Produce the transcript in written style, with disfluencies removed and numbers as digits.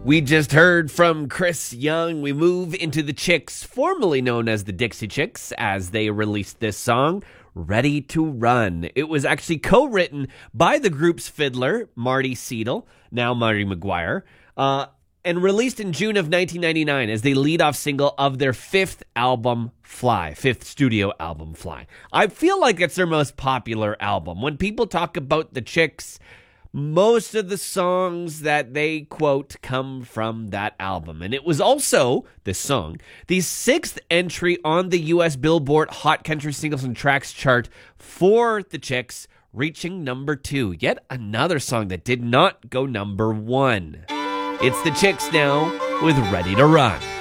We just heard from Chris Young. We move into the Chicks, formerly known as the Dixie Chicks, as they released this song, Ready to Run. It was actually co-written by the group's fiddler, Marty Seidel, now Marty McGuire, and released in June of 1999 as the lead-off single of their fifth studio album, Fly. I feel like it's their most popular album. When people talk about the Chicks, most of the songs that they quote come from that album. And it was also, this song, the sixth entry on the U.S. Billboard Hot Country Singles and Tracks chart for the Chicks, reaching number 2. Yet another song that did not go number 1. It's the Chicks now with Ready to Run.